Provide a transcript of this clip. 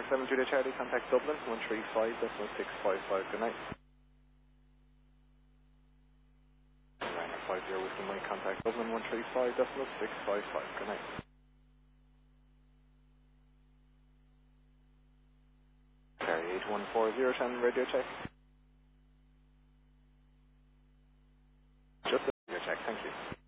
7 Julia Charlie, contact Dublin, 135.655, good night. 950 Whiskey Mike, contact Dublin, 135.655, good night. Carry 8140, 10 radio check. Just a radio check, thank you.